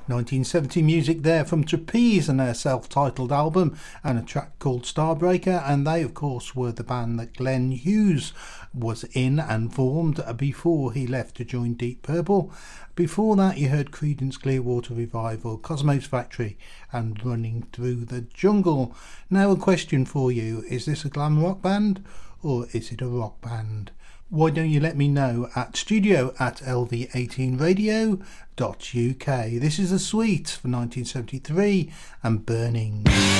1970 music there from Trapeze and their self-titled album, and a track called Starbreaker, and they of course were the band that Glenn Hughes was in and formed before he left to join Deep Purple. Before that you heard Creedence Clearwater Revival, Cosmo's Factory and Running Through the Jungle. Now a question for you, is this a glam rock band or is it a rock band? Why don't you let me know at studio@lv18radio.uk. This is The Sweets for 1973 and Burning.